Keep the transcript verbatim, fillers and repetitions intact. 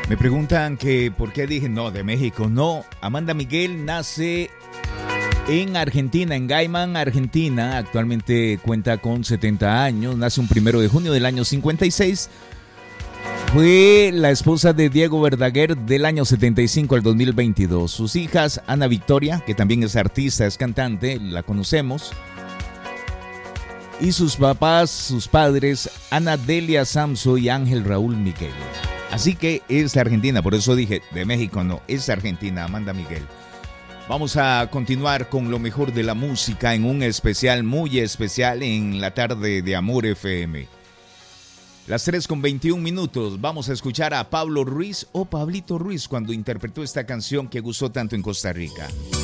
Me preguntan que por qué dije no, de México. No, Amanda Miguel nace en Argentina, en Gaiman, Argentina. Actualmente cuenta con setenta años. Nace un primero de junio del año cincuenta y seis. Fue la esposa de Diego Verdaguer del año setenta y cinco al dos mil veintidós. Sus hijas, Ana Victoria, que también es artista, es cantante, la conocemos. Y sus papás, sus padres, Ana Delia Samso y Ángel Raúl Miguel. Así que es Argentina, por eso dije, de México no, es Argentina, Amanda Miguel. Vamos a continuar con lo mejor de la música en un especial, muy especial, en la tarde de Amor F M. Las tres con veintiún minutos, vamos a escuchar a Pablo Ruiz o Pablito Ruiz cuando interpretó esta canción que gustó tanto en Costa Rica.